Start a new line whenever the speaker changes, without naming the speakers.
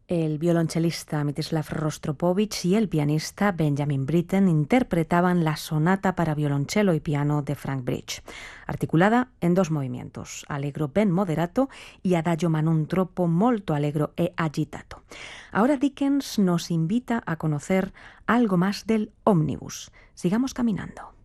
El violonchelista Mstislav Rostropovich y el pianista Benjamin Britten interpretaban la sonata para violonchelo y piano de Frank Bridge, articulada en 2 movimientos, allegro ben moderato y adagio ma non troppo molto allegro e agitato. Ahora Dickens nos invita a conocer algo más del ómnibus. Sigamos caminando.